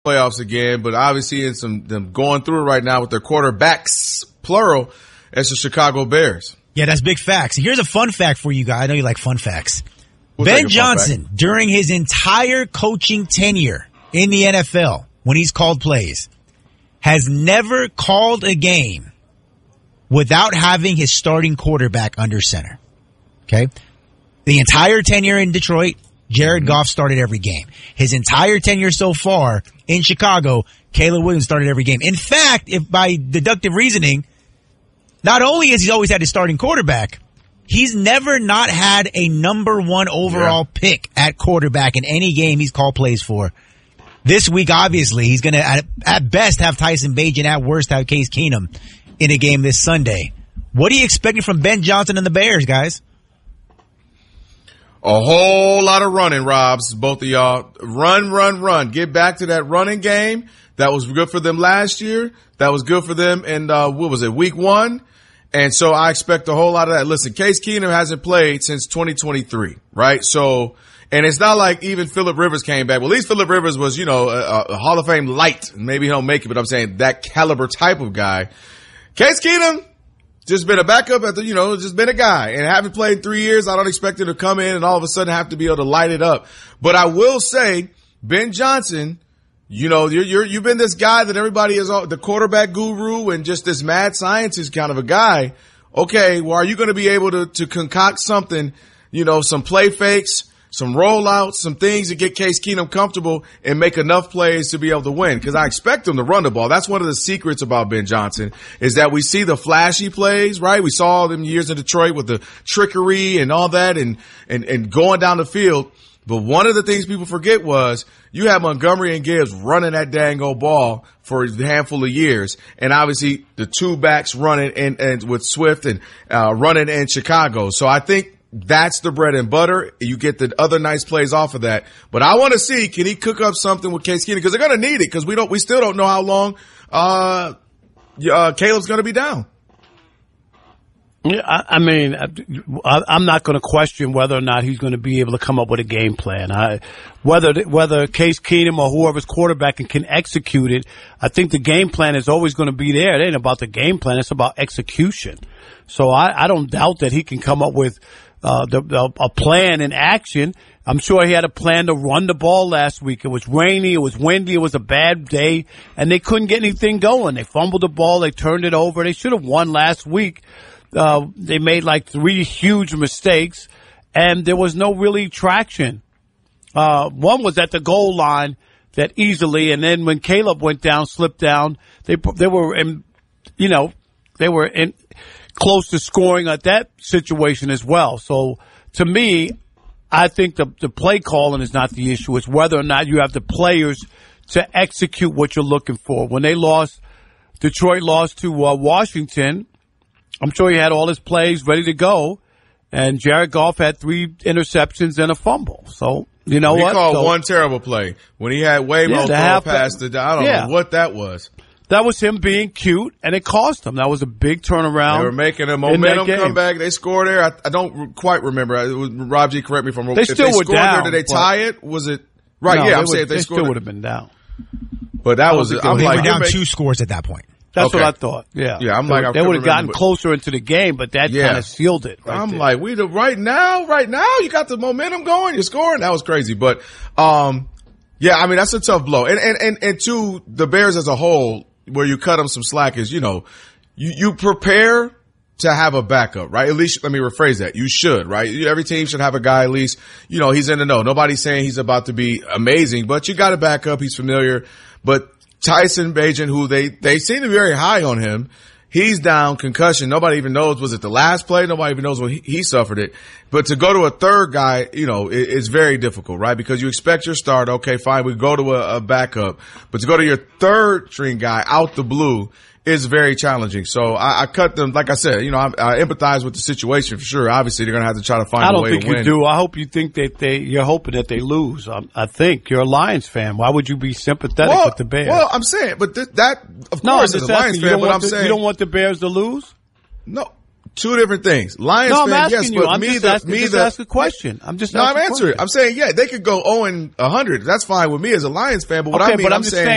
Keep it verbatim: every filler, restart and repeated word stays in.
playoffs again, but obviously in some them going through it right now with their quarterbacks, plural, as the Chicago Bears. Yeah, that's big facts. Here's a fun fact for you guys. I know you like fun facts. We'll Ben Johnson, during his entire coaching tenure in the N F L, when he's called plays, has never called a game without having his starting quarterback under center. Okay? The entire tenure in Detroit, Jared Goff started every game. His entire tenure so far in Chicago, Caleb Williams started every game. In fact, if by deductive reasoning, not only has he always had his starting quarterback, he's never not had a number one overall yeah. pick at quarterback in any game he's called plays for. This week, obviously, he's going to, at, at best, have Tyson Bagent, at worst, have Case Keenum in a game this Sunday. What are you expecting from Ben Johnson and the Bears, guys? A whole lot of running, Robs, both of y'all. Run, run, run. Get back to that running game. That was good for them last year. That was good for them in, uh, what was it, week one? And so I expect a whole lot of that. Listen, Case Keenum hasn't played since twenty twenty-three, right? So, and it's not like even Phillip Rivers came back. Well, at least Phillip Rivers was, you know, a, a Hall of Fame light. Maybe he'll make it, but I'm saying that caliber type of guy. Case Keenum, just been a backup at the, you know, just been a guy and haven't played three years. I don't expect him to come in and all of a sudden have to be able to light it up. But I will say, Ben Johnson, you know, you're, you're, you've been this guy that everybody is all, the quarterback guru and just this mad scientist kind of a guy. Okay, well, are you going to be able to, to concoct something, you know, some play fakes, some rollouts, some things to get Case Keenum comfortable and make enough plays to be able to win? Because I expect him to run the ball. That's one of the secrets about Ben Johnson is that we see the flashy plays, right? We saw them years in Detroit with the trickery and all that and, and, and going down the field. But one of the things people forget was you had Montgomery and Gibbs running that dang old ball for a handful of years. And obviously the two backs running and, and with Swift and, uh, running in Chicago. So I think that's the bread and butter. You get the other nice plays off of that. But I want to see, can he cook up something with Case Keenum? Because they're going to need it because we don't, we still don't know how long, uh, uh Caleb's going to be down. Yeah, I, I mean, I, I'm not going to question whether or not he's going to be able to come up with a game plan. I, whether whether Case Keenum or whoever's quarterback can execute it, I think the game plan is always going to be there. It ain't about the game plan; it's about execution. So I, I don't doubt that he can come up with uh, the, the, a plan in action. I'm sure he had a plan to run the ball last week. It was rainy, it was windy, it was a bad day, and they couldn't get anything going. They fumbled the ball, they turned it over. They should have won last week. Uh, they made like three huge mistakes, and there was no really traction. Uh, one was at the goal line that easily, and then when Caleb went down, slipped down, they they were in, you know, they were in close to scoring at that situation as well. So to me, I think the the play calling is not the issue. It's whether or not you have the players to execute what you're looking for. When they lost, Detroit lost to uh, Washington. I'm sure he had all his plays ready to go, and Jared Goff had three interceptions and a fumble. So, you know he what? He called so, one terrible play when he had Waymo yeah, throw past the. I don't yeah. know what that was. That was him being cute, and it cost him. That was a big turnaround. They were making a momentum comeback. They scored there. I, I don't quite remember. It was, Rob G, correct me if I'm wrong. They if still they were scored down. There, did they tie it? Was it right? No, yeah, I'm would, saying if they, they scored, still would have been down. But that was. I'm they like were down make, two scores at that point. That's okay. what I thought. Yeah, yeah. I'm they, like they would have gotten but, closer into the game, but that yeah. kind of sealed it. Right I'm there. like, we the right now, right now. You got the momentum going. You're scoring. That was crazy, but um, yeah. I mean, that's a tough blow. And and and and to the Bears as a whole, where you cut them some slack is, you know, you you prepare to have a backup, right? At least, let me rephrase that. You should, right? Every team should have a guy at least, you know, he's in the know. Nobody's saying he's about to be amazing, but you got a backup. He's familiar, but Tyson Bagent, who they, they seem to be very high on him. He's down, concussion. Nobody even knows. Was it the last play? Nobody even knows when he, he suffered it. But to go to a third guy, you know, it, it's very difficult, right? Because you expect your start. Okay, fine. We go to a, a backup, but to go to your third string guy out the blue is very challenging. So I, I cut them. Like I said, you know, I, I empathize with the situation for sure. Obviously, they're going to have to try to find I a way to win. don't think you do. I hope you think that they, you're hoping that they lose. I, I think you're a Lions fan. Why would you be sympathetic well, with the Bears? Well, I'm saying, but th- that, of no, course, as a Lions fan, but I'm the, saying. You don't want the Bears to lose? No. Two different things. Lions no, I'm fan, asking yes, you. but I'm me, just the, asking, me just the, ask a question. I'm just no, I'm answering. answering. I'm saying, yeah, they could go oh and one hundred. That's fine with me as a Lions fan. But what okay, I mean, but I'm, I'm just saying, saying